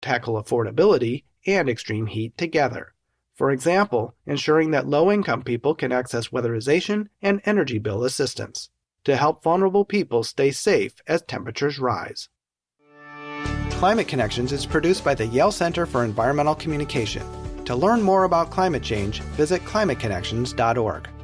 tackle affordability and extreme heat together. For example, ensuring that low-income people can access weatherization and energy bill assistance to help vulnerable people stay safe as temperatures rise. Climate Connections is produced by the Yale Center for Environmental Communication. To learn more about climate change, visit climateconnections.org.